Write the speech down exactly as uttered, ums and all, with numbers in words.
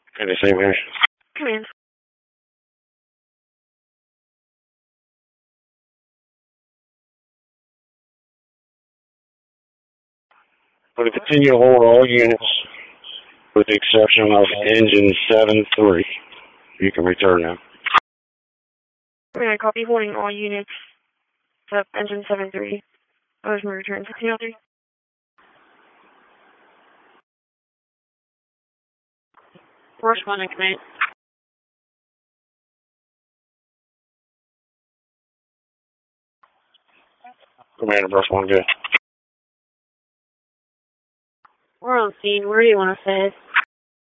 Okay, same here. Command. We're going to continue to hold all units with the exception of engine seven three. You can return now. Command, copy, holding all units except engine seven three. Others may return sixteen oh three. Corresponding command. Commander, brush one good. We're on scene. Where do you want to say?